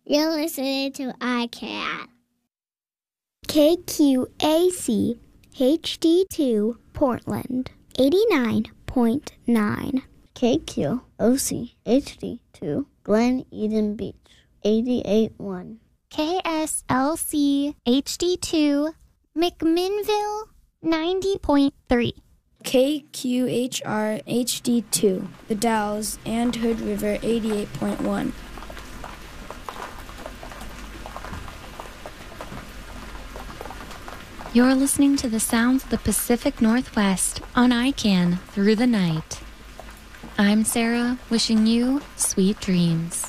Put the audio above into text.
You're listening to iCat. KQAC HD2 Portland 89.9. KQOC HD2 Glen Eden Beach 88.1. KSLC HD2 McMinnville 90.3. KQHR HD2 The Dalles and Hood River 88.1. You're listening to the sounds of the Pacific Northwest on ICANN through the night. I'm Sarah, wishing you sweet dreams.